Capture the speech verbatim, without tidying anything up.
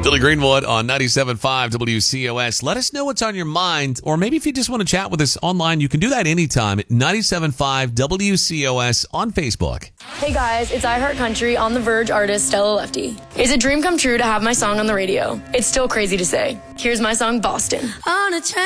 Billy Greenwood on ninety-seven point five W C O S. Let us know what's on your mind, or maybe if you just want to chat with us online, you can do that anytime at ninety-seven point five W C O S on Facebook. Hey guys, it's iHeartCountry on the Verge artist Stella Lefty. It's a dream come true to have my song on the radio. It's still crazy to say. Here's my song, Boston. On a train.